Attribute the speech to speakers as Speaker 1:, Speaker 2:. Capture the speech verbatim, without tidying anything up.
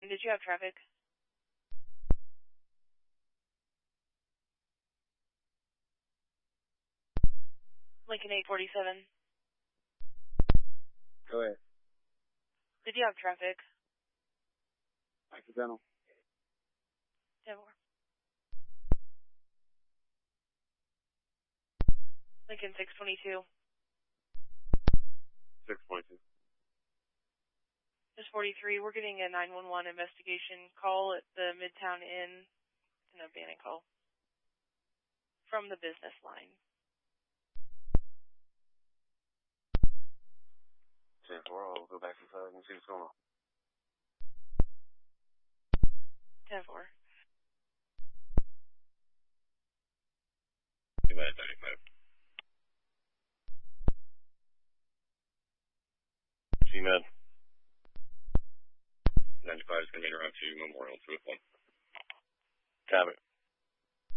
Speaker 1: Did you have traffic? Lincoln eight forty-seven.
Speaker 2: Go ahead.
Speaker 1: Did you have traffic?
Speaker 2: Accidental.
Speaker 1: ten four. Lincoln six twenty-two.
Speaker 2: six twenty-two.
Speaker 1: Just forty-three. We're getting a nine one one investigation call at the Midtown Inn. It's an abandoned call. From the business line.
Speaker 2: ten four, I'll go back inside and see what's going on.
Speaker 1: ten four.
Speaker 2: Two minutes, ninety-five. G-Med. ninety-five is going to be around two Memorial two oh one. Copy.